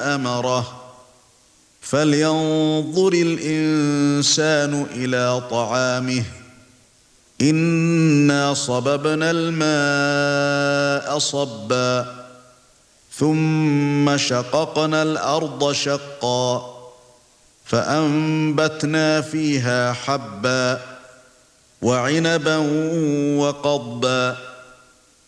أمره فلينظر الإنسان إلى طعامه إنا صببنا الماء صبا ثم شققنا الأرض شقا فأنبتنا فيها حبا وعنبا وقضبا